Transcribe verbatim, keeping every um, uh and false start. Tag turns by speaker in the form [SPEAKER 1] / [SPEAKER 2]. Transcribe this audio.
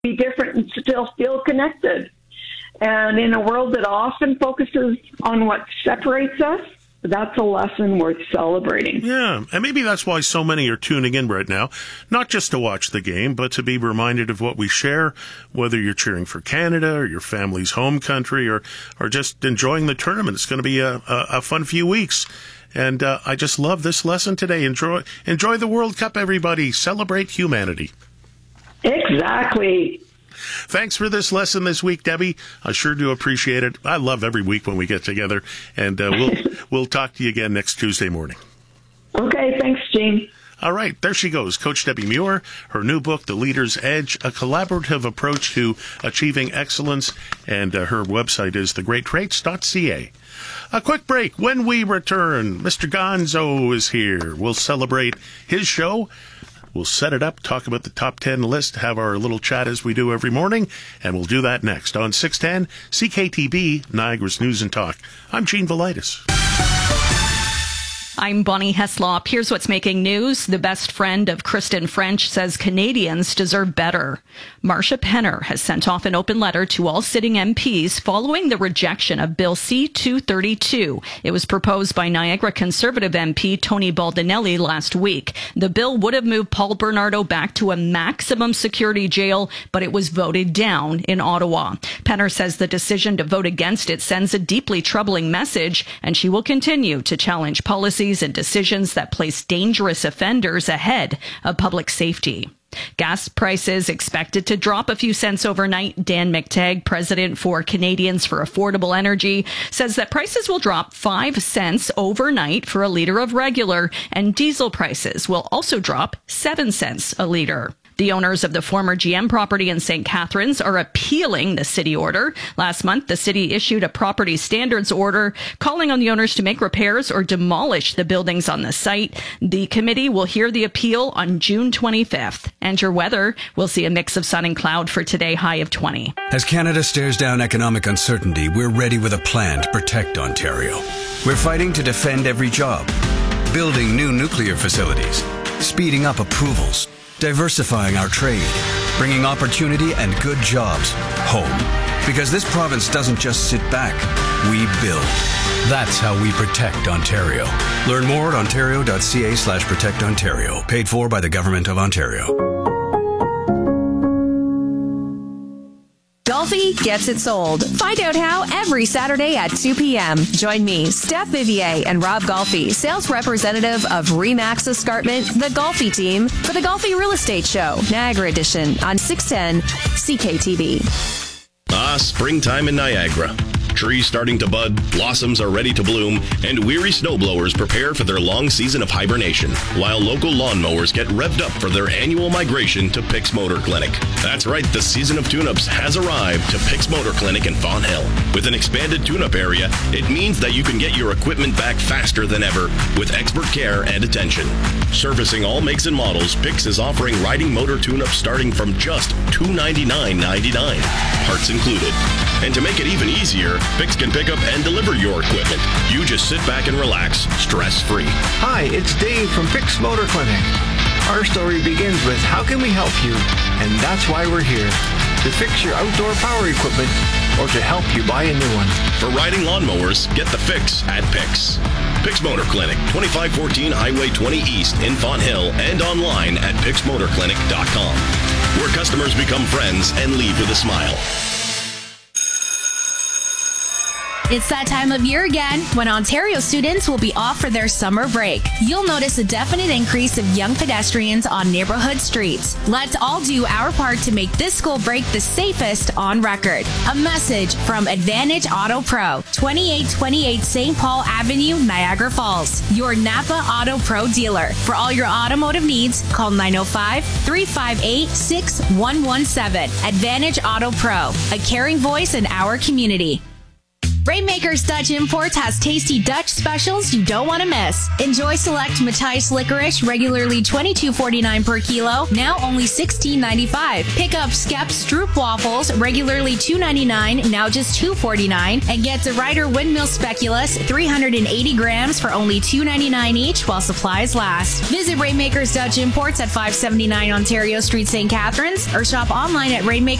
[SPEAKER 1] be different and still feel connected. And in a world that often focuses on what separates us, that's a lesson worth celebrating.
[SPEAKER 2] Yeah, and maybe that's why so many are tuning in right now, not just to watch the game, but to be reminded of what we share, whether you're cheering for Canada or your family's home country or, or just enjoying the tournament. It's going to be a, a, a fun few weeks. And uh, I just love this lesson today. Enjoy, enjoy the World Cup, everybody. Celebrate humanity.
[SPEAKER 1] Exactly.
[SPEAKER 2] Thanks for this lesson this week, Debbie. I sure do appreciate it. I love every week when we get together, and uh, we'll we'll talk to you again next Tuesday morning.
[SPEAKER 1] Okay, thanks, Gene.
[SPEAKER 2] All right, there she goes, Coach Debbie Muir, her new book, The Leader's Edge, a collaborative approach to achieving excellence, and uh, her website is the great traits dot c a. A quick break. When we return, Mister Gonzo is here. We'll celebrate his show. We'll set it up, talk about the top ten list, have our little chat as we do every morning, and we'll do that next on six ten C K T B, Niagara's News and Talk. I'm Gene Velitis.
[SPEAKER 3] I'm Bonnie Heslop. Here's what's making news. The best friend of Kristen French says Canadians deserve better. Marsha Penner has sent off an open letter to all sitting M Ps following the rejection of Bill C two thirty-two. It was proposed by Niagara Conservative M P Tony Baldinelli last week. The bill would have moved Paul Bernardo back to a maximum security jail, but it was voted down in Ottawa. Penner says the decision to vote against it sends a deeply troubling message, and she will continue to challenge policies and decisions that place dangerous offenders ahead of public safety. Gas prices expected to drop a few cents overnight. Dan McTagg, president for Canadians for Affordable Energy, says that prices will drop five cents overnight for a liter of regular, and diesel prices will also drop seven cents a liter. The owners of the former G M property in Saint Catharines are appealing the city order. Last month, the city issued a property standards order calling on the owners to make repairs or demolish the buildings on the site. The committee will hear the appeal on June twenty-fifth. And your weather, we'll see a mix of sun and cloud for today, high of twenty.
[SPEAKER 4] As Canada stares down economic uncertainty, we're ready with a plan to protect Ontario. We're fighting to defend every job, building new nuclear facilities, speeding up approvals, diversifying our trade, bringing opportunity and good jobs home. Because this province doesn't just sit back, we build. That's how we protect Ontario. Learn more at ontario.ca slash protect Ontario. Paid for by the Government of Ontario.
[SPEAKER 5] Golfi gets it sold. Find out how every Saturday at two p.m. Join me, Steph Vivier, and Rob Golfi, sales representative of Remax Escarpment, the Golfi team, for the Golfi Real Estate Show, Niagara Edition, on six ten C K T B.
[SPEAKER 6] Ah, springtime in Niagara. Trees starting to bud, blossoms are ready to bloom, and weary snowblowers prepare for their long season of hibernation, while local lawnmowers get revved up for their annual migration to Pix Motor Clinic. That's right, the season of tune-ups has arrived to Pix Motor Clinic in Fawn Hill. With an expanded tune-up area, it means that you can get your equipment back faster than ever with expert care and attention. Servicing all makes and models, Pix is offering riding motor tune-ups starting from just two hundred ninety-nine dollars and ninety-nine cents, parts included. And to make it even easier, Pix can pick up and deliver your equipment. You just sit back and relax, stress-free.
[SPEAKER 7] Hi, it's Dave from Pix Motor Clinic. Our story begins with how can we help you? And that's why we're here. To fix your outdoor power equipment or to help you buy a new one.
[SPEAKER 6] For riding lawnmowers, get the fix at Pix. Pix Motor Clinic, twenty-five fourteen Highway twenty East in Fawn Hill, and online at pix motor clinic dot com, where customers become friends and leave with a smile.
[SPEAKER 8] It's that time of year again when Ontario students will be off for their summer break. You'll notice a definite increase of young pedestrians on neighborhood streets. Let's all do our part to make this school break the safest on record. A message from Advantage Auto Pro, twenty-eight twenty-eight Saint Paul Avenue, Niagara Falls. Your Napa Auto Pro dealer. For all your automotive needs, call nine oh five, three five eight, six one one seven. Advantage Auto Pro, a caring voice in our community. Rainmakers Dutch Imports has tasty Dutch specials you don't want to miss. Enjoy select Matthijs licorice, regularly twenty-two forty-nine per kilo, now only sixteen ninety-five. Pick up Skep Stroop waffles, regularly two ninety-nine, now just two forty-nine, and get the Ryder Windmill Speculoos, three hundred eighty grams for only two ninety-nine each while supplies last. Visit Rainmakers Dutch Imports at five seventy-nine Ontario Street, Saint Catharines, or shop online at Rainmakers.